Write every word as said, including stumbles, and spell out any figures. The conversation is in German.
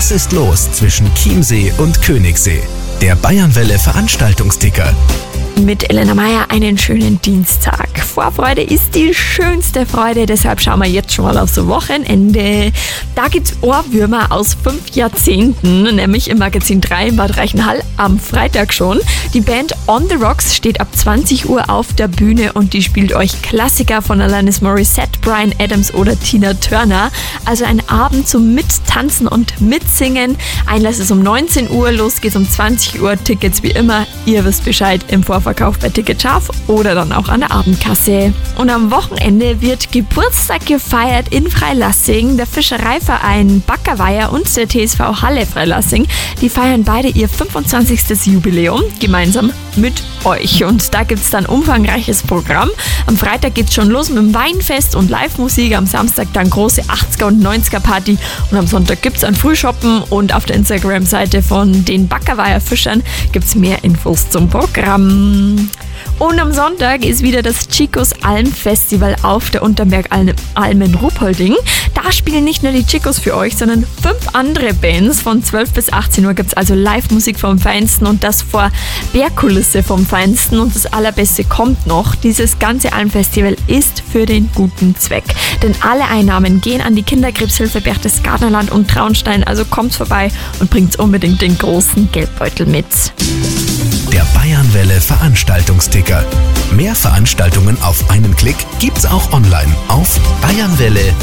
Was ist los zwischen Chiemsee und Königssee? Der Bayernwelle Veranstaltungsticker. Mit Elena Meier einen schönen Dienstag. Vorfreude ist die schönste Freude, deshalb schauen wir jetzt schon mal aufs Wochenende. Da gibt's Ohrwürmer aus fünf Jahrzehnten, nämlich im Magazin drei in Bad Reichenhall am Freitag schon. Die Band On The Rocks steht ab zwanzig Uhr auf der Bühne und die spielt euch Klassiker von Alanis Morissette, Bryan Adams oder Tina Turner. Also ein Abend zum Mittanzen und Mitsingen. Einlass ist um neunzehn Uhr, los geht's um zwanzig Uhr. Tickets wie immer, ihr wisst Bescheid, im Vorfeld Verkauf bei Ticket Scharf oder dann auch an der Abendkasse. Und am Wochenende wird Geburtstag gefeiert in Freilassing. Der Fischereiverein Backerweiher und der T S V Halle Freilassing, die feiern beide ihr fünfundzwanzigstes Jubiläum gemeinsam mit euch. Und da gibt es dann umfangreiches Programm. Am Freitag geht es schon los mit dem Weinfest und Live-Musik. Am Samstag dann große achtziger und neunziger Party. Und am Sonntag gibt es ein Frühshoppen. Und auf der Instagram-Seite von den Backerweiher Fischern gibt es mehr Infos zum Programm. Und am Sonntag ist wieder das Chicos Alm Festival auf der Unterbergalm in Ruhpolding. Da spielen nicht nur die Chicos für euch, sondern fünf andere Bands. Von zwölf bis achtzehn Uhr gibt es also Live-Musik vom Feinsten und das vor Bergkulisse vom Feinsten. Und das Allerbeste kommt noch. Dieses ganze Almfestival ist für den guten Zweck. Denn alle Einnahmen gehen an die Kinderkrebshilfe Berchtesgadenerland und Traunstein. Also kommt vorbei und bringt unbedingt den großen Geldbeutel mit. Der Bayernwelle Veranstaltungsticker. Mehr Veranstaltungen auf einen Klick gibt's auch online auf bayernwelle